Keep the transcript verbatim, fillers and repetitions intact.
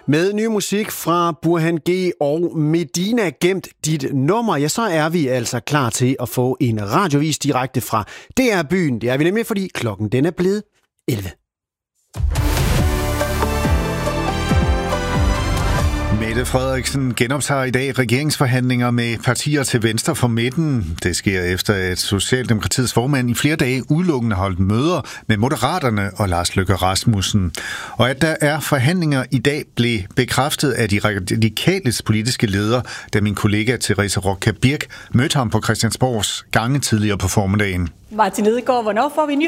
Med ny musik fra Burhan G og Medina Gemt dit nummer, ja, så er vi altså klar til at få en radiovis direkte fra D R Byen. Det er vi nemlig, fordi klokken den er blevet elleve. Mette Frederiksen genoptager i dag regeringsforhandlinger med partier til venstre for midten. Det sker efter, at Socialdemokratiets formand i flere dage udelukkende holdt møder med Moderaterne og Lars Løkke Rasmussen. Og at der er forhandlinger i dag, blev bekræftet af de radikales politiske leder, da min kollega Therese Roca Birk mødte ham på Christiansborgs gange tidligere på formiddagen. Martin Lidegaard, hvornår får vi en ny